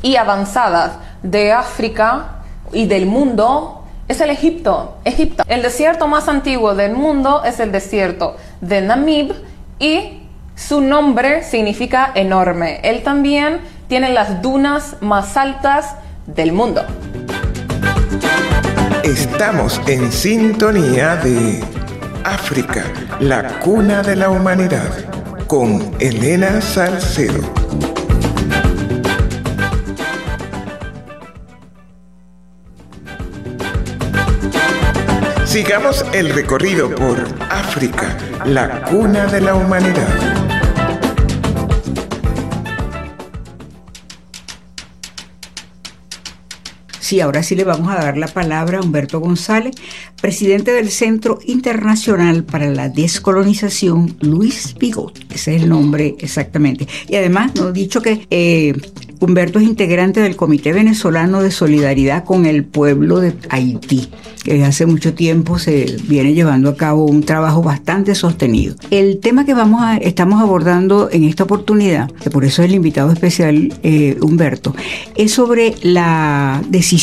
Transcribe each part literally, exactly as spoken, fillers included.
y avanzadas de África y del mundo es el Egipto. Egipto. El desierto más antiguo del mundo es el desierto de Namib y su nombre significa enorme. Él también tiene las dunas más altas del mundo. Estamos en sintonía de África, la cuna de la humanidad, con Elena Salcedo. Sigamos el recorrido por África, la cuna de la humanidad. Sí, ahora sí le vamos a dar la palabra a Humberto González, presidente del Centro Internacional para la Descolonización, Luis Pigot. Ese es el nombre exactamente. Y además nos ha dicho que eh, Humberto es integrante del Comité Venezolano de Solidaridad con el Pueblo de Haití, que desde hace mucho tiempo se viene llevando a cabo un trabajo bastante sostenido. El tema que vamos a, estamos abordando en esta oportunidad, que por eso es el invitado especial eh, Humberto, es sobre la decisión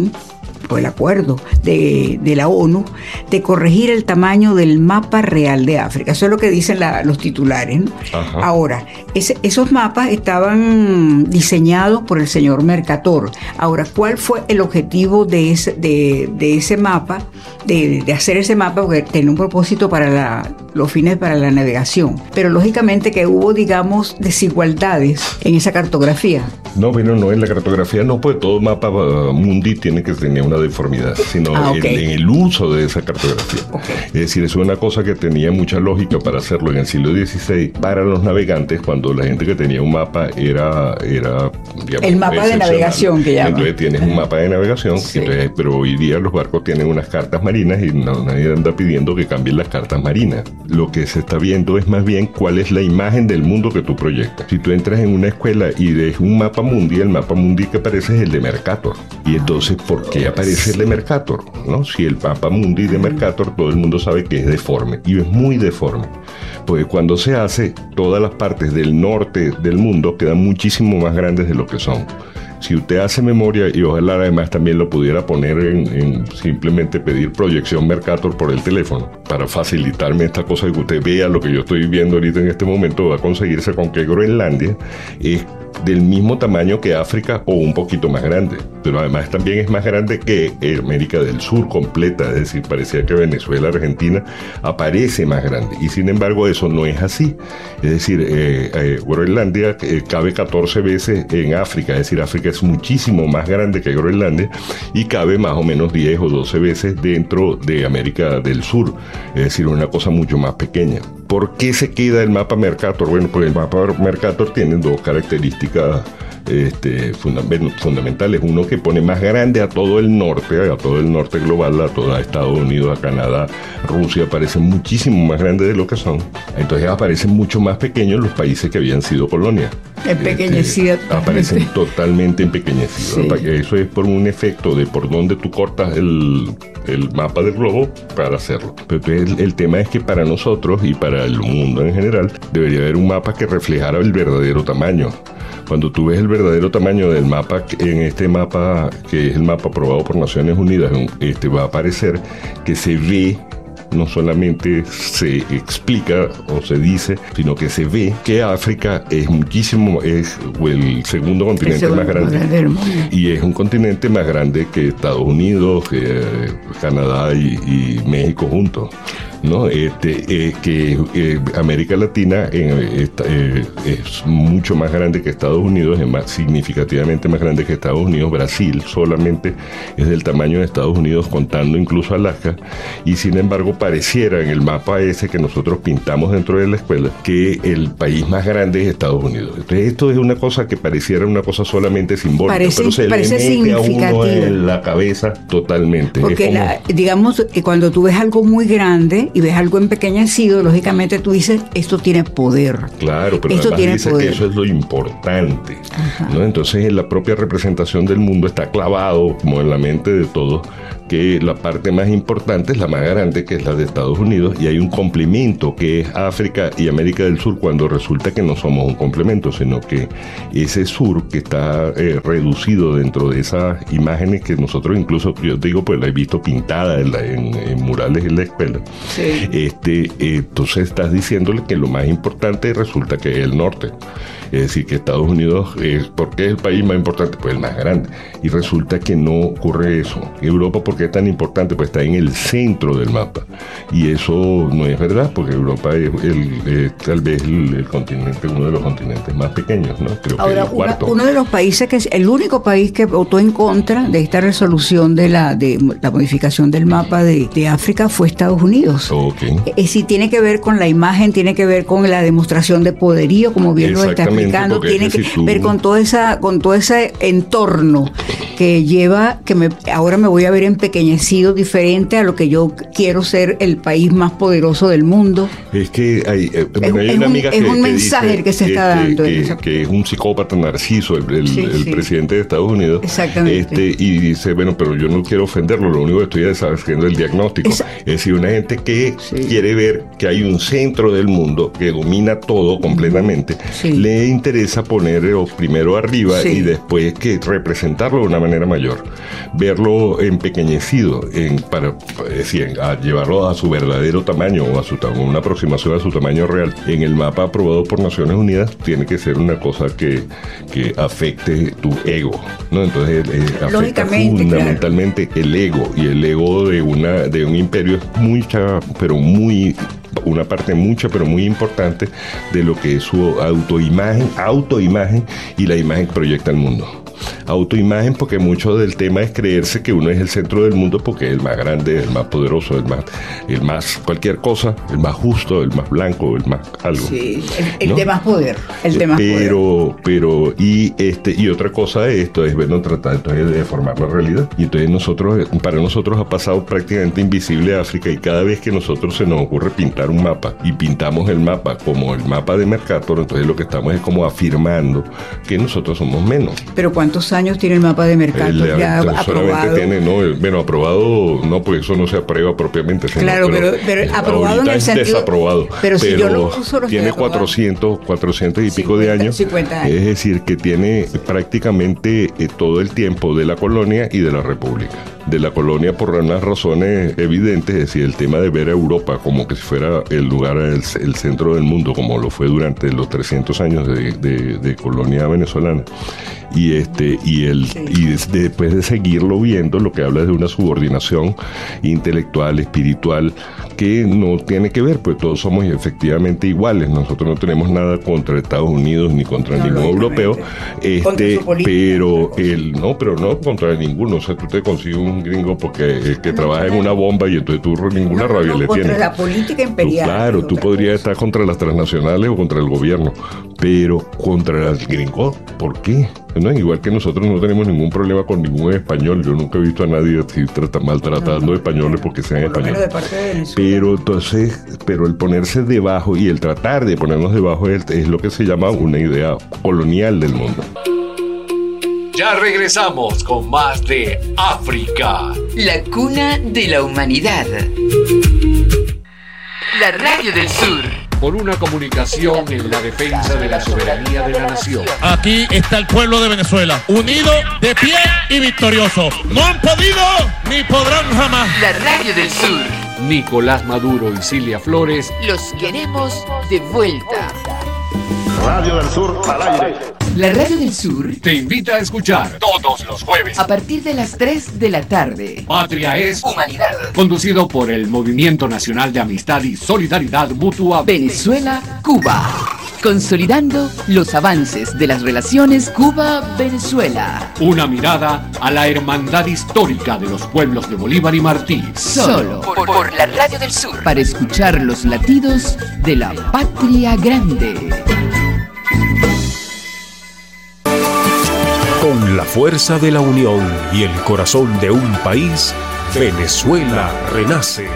o el acuerdo de, de la ONU de corregir el tamaño del mapa real de África. Eso es lo que dicen la, los titulares, ¿no? Ahora, ese, esos mapas estaban diseñados por el señor Mercator. Ahora, ¿cuál fue el objetivo de ese, de, de ese mapa, de, de hacer ese mapa? Porque tenía un propósito para la, los fines para la navegación. Pero lógicamente que hubo, digamos, desigualdades en esa cartografía. No, bueno, no, en la cartografía no, pues todo mapa uh, mundi tiene que tener una deformidad, sino ah, okay. en, en el uso de esa cartografía. Okay. Es decir, es una cosa que tenía mucha lógica para hacerlo en el siglo dieciséis para los navegantes, cuando la gente que tenía un mapa era, era digamos, el mapa de navegación que llaman. Entonces tienes un mapa de navegación, sí. entonces, pero hoy día los barcos tienen unas cartas marinas y no, nadie anda pidiendo que cambien las cartas marinas. Lo que se está viendo es más bien cuál es la imagen del mundo que tú proyectas. Si tú entras en una escuela y ves un mapa mundi, el mapa mundi que aparece es el de Mercator. Y entonces, ¿por qué aparece el de Mercator? ¿No? Si el mapa mundi de Mercator, todo el mundo sabe que es deforme, y es muy deforme. Porque cuando se hace, todas las partes del norte del mundo quedan muchísimo más grandes de lo que son. Si usted hace memoria, y ojalá además también lo pudiera poner en, en simplemente pedir proyección Mercator por el teléfono, para facilitarme esta cosa de que usted vea lo que yo estoy viendo ahorita en este momento, va a conseguirse con que Groenlandia es del mismo tamaño que África o un poquito más grande, pero además también es más grande que América del Sur completa, es decir, parecía que Venezuela, Argentina aparece más grande, y sin embargo eso no es así. Es decir, eh, eh, Groenlandia eh, cabe catorce veces en África, es decir, África es muchísimo más grande que Groenlandia y cabe más o menos diez o doce veces dentro de América del Sur, es decir, una cosa mucho más pequeña. ¿Por qué se queda el mapa Mercator? Bueno, pues el mapa Mercator tiene dos características este, fundament- fundamentales. Uno, que pone más grande a todo el norte, a todo el norte global, a toda Estados Unidos, a Canadá, Rusia, aparecen muchísimo más grandes de lo que son. Entonces aparecen mucho más pequeños los países que habían sido colonias. Empequeñecidos. Este, aparecen totalmente empequeñecidos. Sí. Eso es por un efecto de por dónde tú cortas el, el mapa del globo para hacerlo. Pero el, el tema es que para nosotros y para el mundo en general debería haber un mapa que reflejara el verdadero tamaño. Cuando tú ves el verdadero tamaño del mapa, en este mapa, que es el mapa aprobado por Naciones Unidas, este va a aparecer que se ve, no solamente se explica o se dice, sino que se ve que África es muchísimo, es el segundo continente el más grande, grande y es un continente más grande que Estados Unidos, que Canadá y, y México juntos. ¿No? Este, eh, que eh, América Latina eh, esta, eh, es mucho más grande que Estados Unidos, es más significativamente más grande que Estados Unidos. Brasil solamente es del tamaño de Estados Unidos, contando incluso Alaska, y sin embargo pareciera en el mapa ese que nosotros pintamos dentro de la escuela que el país más grande es Estados Unidos. Entonces esto es una cosa que pareciera una cosa solamente simbólica, parece, pero se parece le mete a uno en la cabeza totalmente. Porque como, la, digamos, cuando tú ves algo muy grande y ves algo empequeñecido, lógicamente tú dices, esto tiene poder. Claro, pero esto además tiene dice poder. que eso es lo importante, ¿no? Entonces en la propia representación del mundo está clavado como en la mente de todos que la parte más importante es la más grande, que es la de Estados Unidos, y hay un complemento que es África y América del Sur, cuando resulta que no somos un complemento, sino que ese sur que está eh, reducido dentro de esas imágenes que nosotros incluso, yo te digo, pues la he visto pintada en, la, en, en murales en la escuela. Sí. Este, eh, entonces estás diciéndole que lo más importante resulta que es el norte. Es decir, que Estados Unidos, eh, ¿por qué es el país más importante? Pues el más grande. Y resulta que no ocurre eso. Europa, ¿por qué es tan importante? Pues está en el centro del mapa. Y eso no es verdad, porque Europa es el, eh, tal vez el, el continente, uno de los continentes más pequeños, ¿no? Creo Ahora, que es el cuarto. Una, uno de los países que es el único país que votó en contra de esta resolución de la, de la modificación del mapa de, de África fue Estados Unidos. Okay. Es decir, tiene que ver con la imagen, tiene que ver con la demostración de poderío, como bien lo está explicando, tiene que tú... ver con todo esa, con todo ese entorno que lleva, que me, ahora me voy a ver empequeñecido, diferente a lo que yo quiero ser, el país más poderoso del mundo. Es que hay, eh, bueno, es, hay una un, amiga es que, un mensaje que dice que se está que, dando. Que, que, que es un psicópata narciso, el, el, sí, el sí. presidente de Estados Unidos. Exactamente. Este, y dice, bueno, pero yo no quiero ofenderlo, lo único que estoy es haciendo el diagnóstico. Esa... Es decir, una gente que sí. quiere ver que hay un centro del mundo que domina todo completamente, sí. le interesa ponerlo primero arriba sí. y después que representarlo de una manera mayor, verlo empequeñecido en, para, es decir, a llevarlo a su verdadero tamaño o a su una aproximación a su tamaño real. En el mapa aprobado por Naciones Unidas tiene que ser una cosa que, que afecte tu ego, ¿no? Entonces eh, afecta fundamentalmente claro. el ego, y el ego de una de un imperio es mucha, pero muy una parte mucha pero muy importante de lo que es su autoimagen, autoimagen y la imagen que proyecta el mundo. Autoimagen, porque mucho del tema es creerse que uno es el centro del mundo porque es el más grande, el más poderoso, el más, el más cualquier cosa, el más justo, el más blanco, el más algo. Sí, el, el ¿no? de más poder, el de más pero, poder. Pero, y este, y otra cosa de esto es, bueno, tratar entonces de deformar la realidad. Y entonces nosotros, para nosotros ha pasado prácticamente invisible África, y cada vez que nosotros se nos ocurre pintar un mapa, y pintamos el mapa como el mapa de Mercator, entonces lo que estamos es como afirmando que nosotros somos menos. Pero ¿cuántos años tiene el mapa de Mercator el, ya aprobado? Tiene, no, bueno, aprobado, no, porque eso no se aprueba propiamente. Sino, claro, pero, pero, pero aprobado en el es sentido... desaprobado. Pero si pero yo lo uso, lo tiene cuatrocientos, cuatrocientos y pico de años. cincuenta años. Es decir, que tiene prácticamente eh, todo el tiempo de la colonia y de la república. De la colonia por unas razones evidentes, es decir, el tema de ver a Europa como que si fuera el lugar, el, el centro del mundo, como lo fue durante los trescientos años de, de, de colonia venezolana. Y este y el sí. y después de seguirlo viendo, lo que habla es de una subordinación intelectual, espiritual, que no tiene que ver, pues todos somos efectivamente iguales. Nosotros no tenemos nada contra Estados Unidos ni contra no, ningún europeo, este, pero el no, pero no contra ninguno. O sea, tú te consigues un gringo porque eh, que no, trabaja no, en una bomba y entonces tú ninguna no, rabia no, le contra tienes. La política imperial. Tú, claro, tú podrías cosa. estar contra las transnacionales o contra el gobierno, pero contra el gringo, ¿por qué? No, igual que nosotros no tenemos ningún problema con ningún español. Yo nunca he visto a nadie así trata, maltratando no, no, españoles porque sean españoles. De parte de pero entonces, pero el ponerse debajo y el tratar de ponernos debajo es, es lo que se llama una idea colonial del mundo. Ya regresamos con más de África, la cuna de la humanidad. La Radio del Sur. Por una comunicación en la defensa de la soberanía de la nación. Aquí está el pueblo de Venezuela, unido, de pie y victorioso. No han podido ni podrán jamás. La Radio del Sur. Nicolás Maduro y Cilia Flores. Los queremos de vuelta. Radio del Sur al aire. La Radio del Sur te invita a escuchar todos los jueves a partir de las tres de la tarde. Patria es Humanidad. Conducido por el Movimiento Nacional de Amistad y Solidaridad Mutua Venezuela-Cuba. Consolidando los avances de las relaciones Cuba-Venezuela. Una mirada a la hermandad histórica de los pueblos de Bolívar y Martí. Solo por, por la Radio del Sur. Para escuchar los latidos de la patria grande. Con la fuerza de la unión y el corazón de un país, Venezuela renace.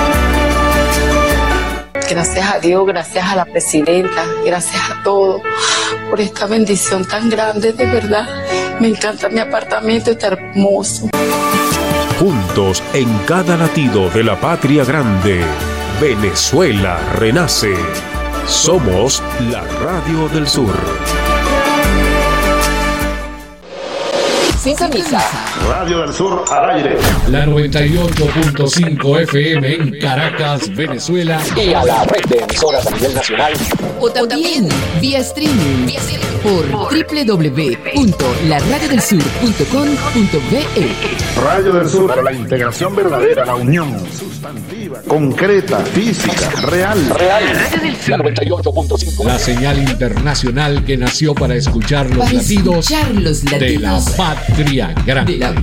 Gracias a Dios, gracias a la presidenta, gracias a todos por esta bendición tan grande, de verdad. Me encanta mi apartamento, está hermoso. Juntos en cada latido de la patria grande. Venezuela renace. Somos la Radio del Sur. Sintoniza Radio del Sur al aire. La noventa y ocho punto cinco F M en Caracas, Venezuela. Y a la red de emisoras a nivel nacional. O también vía streaming por doble u doble u doble u punto la radio del sur punto com punto be e. Radio del Sur para la integración verdadera, la unión sustantiva, concreta, física, real. Real. La noventa y ocho punto cinco. La señal internacional que nació para escuchar los Para latidos escuchar los de la latidos patria grande. de la